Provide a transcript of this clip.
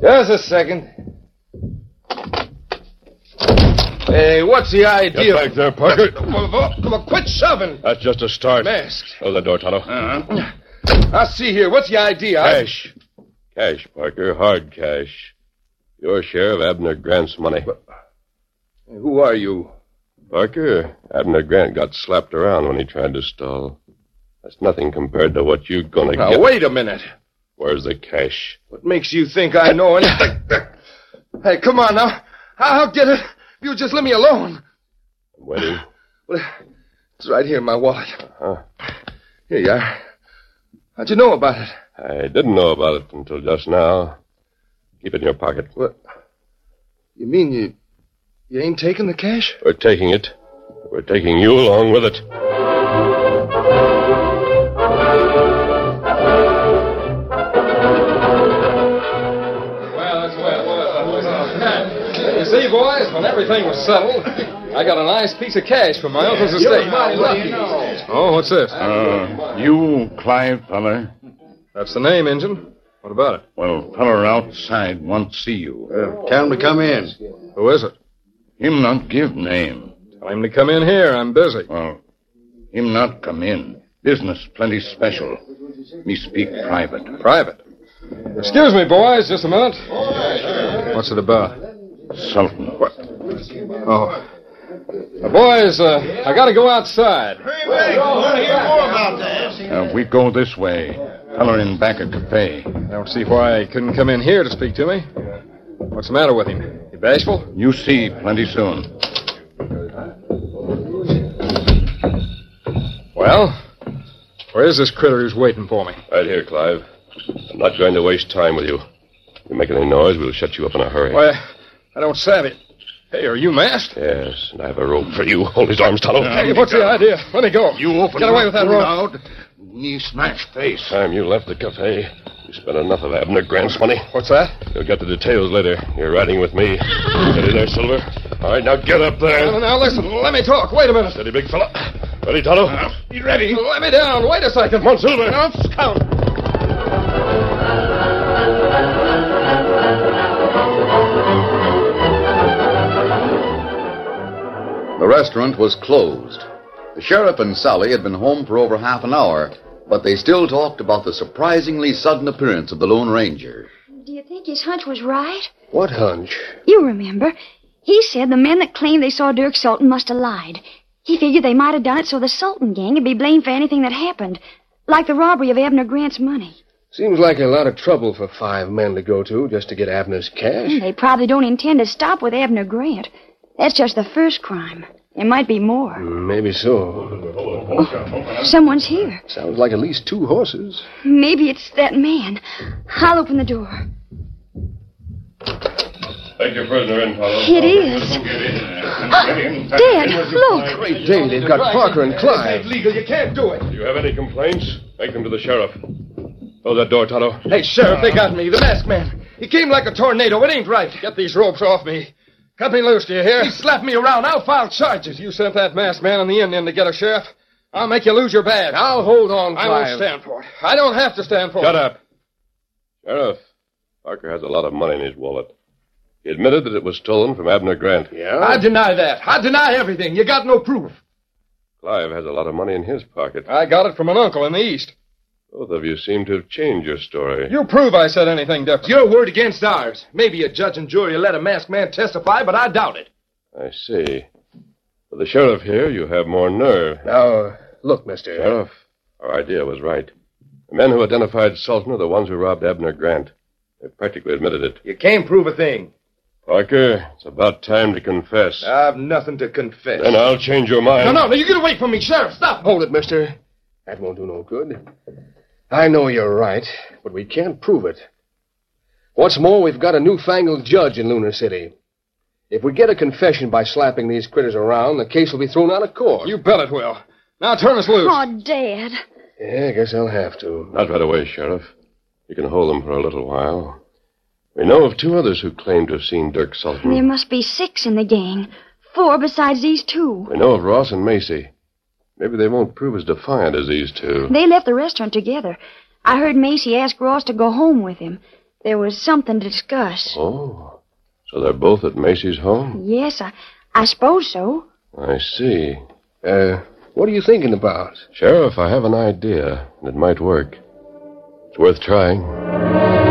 Just a second. Hey, what's the idea? Get back there, Parker. Come on, quit shoving. That's just a start. Masked. Close that door, Tonto. I see here. What's the idea? Cash. Cash, Parker. Hard cash. Your share of Abner Grant's money. Who are you? Parker, Abner Grant got slapped around when he tried to stall. That's nothing compared to what you're going to Now, get. wait a minute. Where's the cash? What makes you think I know anything? Hey, come on now. I'll get it. You just let me alone. I'm waiting. Well, it's right here in my wallet. Uh-huh. Here you are. How'd you know about it? I didn't know about it until just now. Keep it in your pocket. What? You mean you ain't taking the cash? We're taking it. We're taking you along with it. You see, boys, when everything was settled, I got a nice piece of cash from my uncle's estate. Oh, what's this? You Clive feller? That's the name, Injun. What about it? Well, feller outside wants to see you. Tell him to come in. Who is it? Him not give name. Tell him to come in here. I'm busy. Well, him not come in. Business plenty special. Me speak private. Private. Excuse me, boys, just a minute. What's it about? Sultan. What? Oh. Boys, I gotta go outside. We go this way. Feller in back of cafe. I don't see why he couldn't come in here to speak to me. What's the matter with him? He bashful? You see plenty soon. Well, where's this critter who's waiting for me? Right here, Clive. I'm not going to waste time with you. If you make any noise, we'll shut you up in a hurry. Why, I don't savvy. Hey, are you masked? Yes, and I have a rope for you. Hold his arms, Tonto. Hey, what's the idea? Let me go. You open Get away with that rope. out. Knee smash face. Time you left the cafe, you spent enough of Abner Grant's money. What's that? You'll get the details later. You're riding with me. Steady there, Silver. All right, now get up there. Now, listen. Let me talk. Wait a minute. Steady, big fella. Ready, Tonto? You ready? Let me down. Wait a second. Come on, Silver. Now, scout. The restaurant was closed. The sheriff and Sally had been home for over half an hour, but they still talked about the surprisingly sudden appearance of the Lone Ranger. Do you think his hunch was right? What hunch? You remember. He said the men that claimed they saw Dirk Sultan must have lied. He figured they might have done it so the Sultan gang would be blamed for anything that happened, like the robbery of Abner Grant's money. Seems like a lot of trouble for 5 men to go to just to get Abner's cash. They probably don't intend to stop with Abner Grant. That's just the first crime. There might be more. Maybe so. Oh, someone's here. Sounds like at least 2 horses. Maybe it's that man. I'll open the door. Take your prisoner in, Tonto. It is. Dad, look. Great day, they've got Parker and Clive. Legal. You can't do it. Do you have any complaints? Make them to the sheriff. Close that door, Tonto. Hey, Sheriff, they got me. The masked man. He came like a tornado. It ain't right. Get these ropes off me. Cut me loose, do you hear? He slapped me around. I'll file charges. You sent that masked man on the Indian to get us, Sheriff. I'll make you lose your badge. I'll hold on, Clive. I won't stand for it. I don't have to stand for it. Shut up. Sheriff, Parker has a lot of money in his wallet. He admitted that it was stolen from Abner Grant. Yeah? I deny that. I deny everything. You got no proof. Clive has a lot of money in his pocket. I got it from an uncle in the East. Both of you seem to have changed your story. You prove I said anything different. It's your word against ours. Maybe a judge and jury will let a masked man testify, but I doubt it. I see. For the sheriff here, you have more nerve. Now, look, mister. Sheriff, our idea was right. The men who identified Sultan are the ones who robbed Abner Grant. They've practically admitted it. You can't prove a thing. Parker, it's about time to confess. I've nothing to confess. Then I'll change your mind. No, you get away from me, Sheriff. Stop. Hold it, mister. That won't do no good. I know you're right, but we can't prove it. What's more, we've got a newfangled judge in Lunar City. If we get a confession by slapping these critters around, the case will be thrown out of court. You bet it will. Now turn us loose. Oh, Dad. Yeah, I guess I'll have to. Not right away, Sheriff. You can hold them for a little while. We know of 2 others who claim to have seen Dirk Sultan. There must be 6 in the gang. 4 besides these 2. We know of Ross and Macy. Maybe they won't prove as defiant as these 2. They left the restaurant together. I heard Macy ask Ross to go home with him. There was something to discuss. Oh, so they're both at Macy's home? Yes, I suppose so. I see. What are you thinking about? Sheriff, I have an idea, and it might work. It's worth trying.